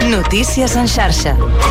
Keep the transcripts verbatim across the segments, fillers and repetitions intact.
Notícies en xarxa.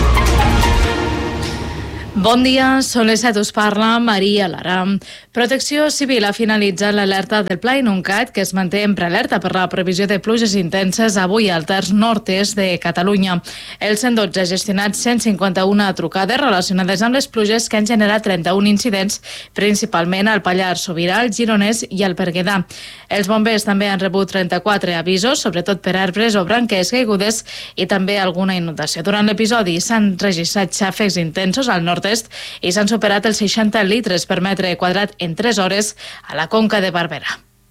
Bon dia, són les set, us parla Maria Lara. Protecció Civil ha finalitzat l'alerta del Pla Inuncat, que es manté en prealerta per la previsió de pluges intenses avui al terç nord-est de Catalunya. El cent dotze ha gestionat cent cinquanta-una trucades relacionades amb les pluges que han generat trenta-un incidents, principalment al Pallars Sobirà, al Gironès i al Berguedà. Els bombers també han rebut trenta-quatre avisos, sobretot per arbres o branques caigudes i també alguna inundació. Durant l'episodi s'han registrat xàfecs intensos al nord i s'han superat els seixanta litres per metre quadrat en tres hores a la conca de Barberà.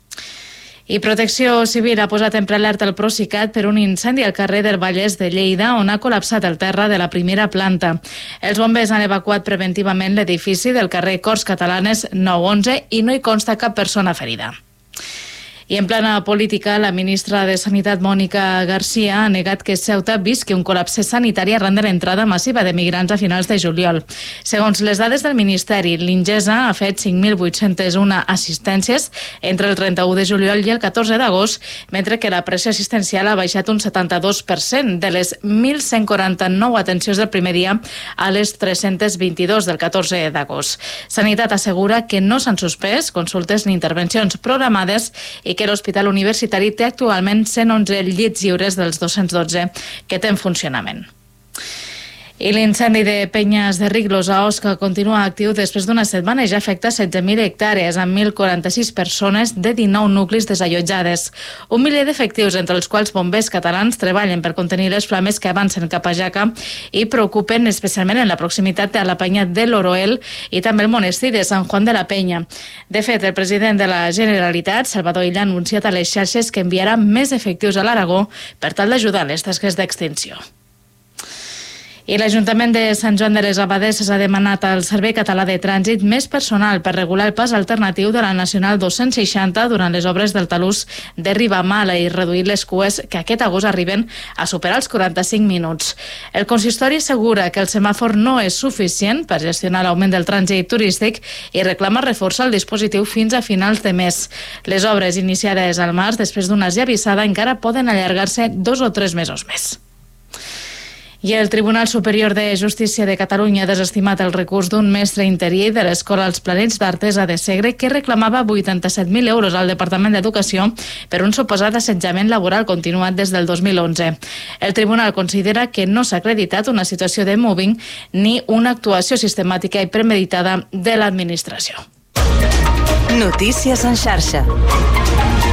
I Protecció Civil ha posat en prealerta el Procicat per un incendi al carrer del Vallès de Lleida, on ha col·lapsat el terra de la primera planta. Els bombers han evacuat preventivament l'edifici del carrer Corts Catalanes nou onze i no hi consta cap persona ferida. I en plana política, la ministra de Sanitat, Mònica Garcia, ha negat que Ceuta visqui un col·lapse sanitari arran de l'entrada massiva de migrants a finals de juliol. Segons les dades del Ministeri, l'Ingesa ha fet cinc mil vuit-cents u assistències entre el trenta-u de juliol i el catorze d'agost, mentre que la pressió assistencial ha baixat un setanta-dos per cent de les mil cent quaranta-nou atencions del primer dia a les tres-centes vint-i-dues del catorze d'agost. Sanitat assegura que no s'han suspès consultes ni intervencions programades i que l'Hospital Universitari té actualment cent onze llits lliures dels dos-cents dotze que té en funcionament. I l'incendi de Penyes de Riglos a Osca continua actiu després d'una setmana i ja afecta setze mil hectàrees amb mil quaranta-sis persones de dinou nuclis desallotjades. Un miler d'efectius, entre els quals bombers catalans, treballen per contenir les flames que avancen cap a Jaca i preocupen especialment en la proximitat de la penya de l'Oroel i també el monestir de Sant Juan de la Penya. De fet, el president de la Generalitat, Salvador Illa, ha anunciat a les xarxes que enviarà més efectius a l'Aragó per tal d'ajudar les tasques d'extinció. I l'Ajuntament de Sant Joan de les Abadesses ha demanat al Servei Català de Trànsit més personal per regular el pas alternatiu de la Nacional dos-cents seixanta durant les obres del talús de Ribamala i reduir les cues que aquest agost arriben a superar els quaranta-cinc minuts. El consistori assegura que el semàfor no és suficient per gestionar l'augment del trànsit turístic i reclama reforçar el dispositiu fins a finals de mes. Les obres iniciades al març després d'una esllavissada encara poden allargar-se dos o tres mesos més. I el Tribunal Superior de Justícia de Catalunya ha desestimat el recurs d'un mestre interí de l'Escola Els Planells d'Artesa de Segre que reclamava vuitanta-set mil euros al Departament d'Educació per un suposat assetjament laboral continuat des del dos mil onze. El tribunal considera que no s'ha acreditat una situació de mobbing ni una actuació sistemàtica i premeditada de l'administració. Notícies en xarxa.